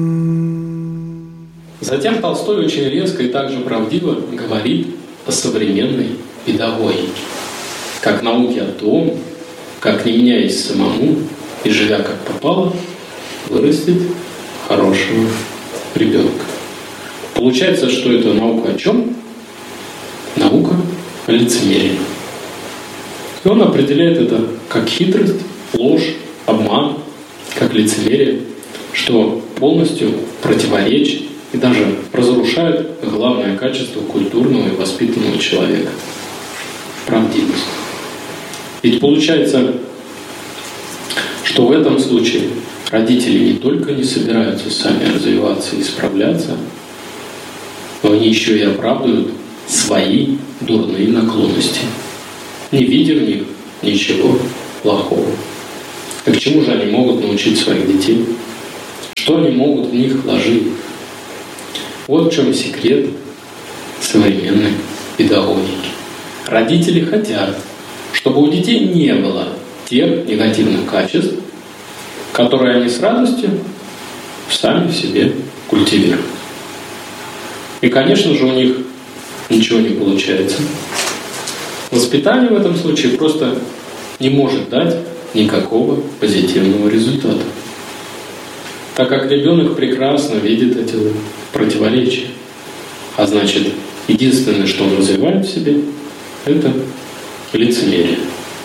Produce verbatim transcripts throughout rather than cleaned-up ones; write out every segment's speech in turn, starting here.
Затем Толстой очень резко и также правдиво говорит о современной педагогике, как науке о том, как, не меняясь самому и живя как попало, вырастить хорошего ребенка. Получается, что это наука о чем? Наука о лицемерии. И он определяет это как хитрость, ложь, обман, как лицемерие, что полностью противоречит и даже разрушает главное качество культурного и воспитанного человека – правдивость. Ведь получается, что в этом случае родители не только не собираются сами развиваться и исправляться, но они еще и оправдывают свои дурные наклонности, не видя в них ничего плохого. А к чему же они могут научить своих детей? Что они могут в них вложить? Вот в чем секрет современной педагогики. Родители хотят, чтобы у детей не было тех негативных качеств, которые они с радостью сами в себе культивируют. И, конечно же, у них ничего не получается. Воспитание в этом случае просто не может дать никакого позитивного результата, так как ребенок прекрасно видит эти противоречия. А значит, единственное, что он развивает в себе, это лицемерие.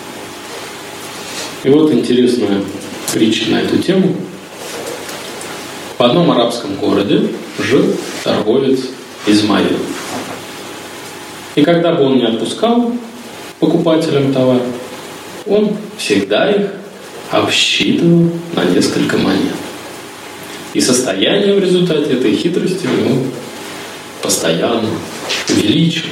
И вот интересная притча на эту тему. В одном арабском городе жил торговец Измаил. И когда бы он не отпускал покупателям товар, он всегда их обсчитывал на несколько монет. И состояние в результате этой хитрости у него постоянно увеличивалось.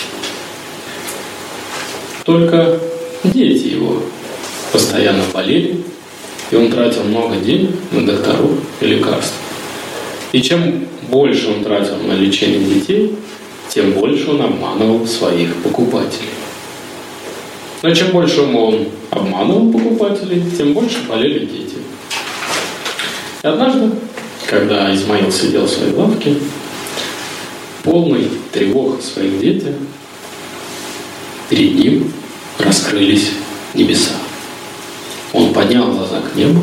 Только дети его постоянно болели, и он тратил много денег на докторов и лекарства. И чем больше он тратил на лечение детей, тем больше он обманывал своих покупателей. Но чем больше он обманывал покупателей, тем больше болели дети. И однажды, когда Измаил сидел в своей лавке, полный тревог о своих детях, перед ним раскрылись небеса. Он поднял глаза к небу,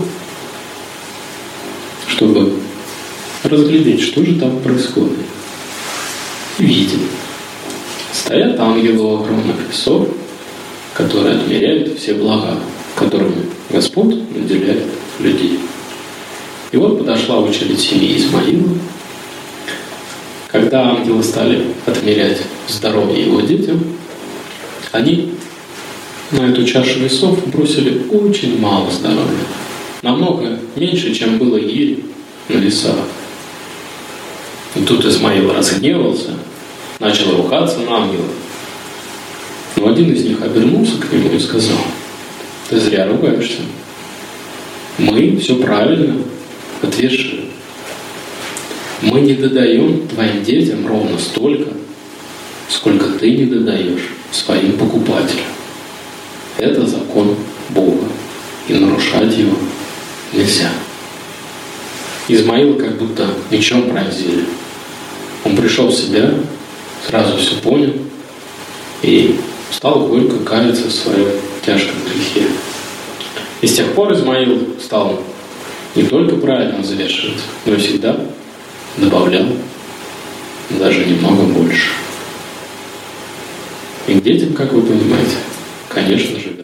чтобы разглядеть, что же там происходит. И видит, стоят ангелы у огромных весов, которые отмеряют все блага, которыми Господь наделяет людей. И вот подошла очередь семьи Измаила. Когда ангелы стали отмерять здоровье его детям, они на эту чашу весов бросили очень мало здоровья. Намного меньше, чем было гирь на весах. И тут Измаил разгневался, начал ругаться на ангелов. Но один из них обернулся к нему и сказал: «Ты зря ругаешься. Мы все правильно отвешиваем. Мы не додаем твоим детям ровно столько, сколько ты не додаешь своим покупателям. Это закон Бога, и нарушать его нельзя». Измаила как будто мечом пронзили. Он пришел в себя, сразу все понял и стал горько каяться в своем тяжком грехе. И с тех пор Измаил стал не только правильно взвешивать, но и всегда добавлял даже немного больше. И к детям, как вы понимаете, конечно же,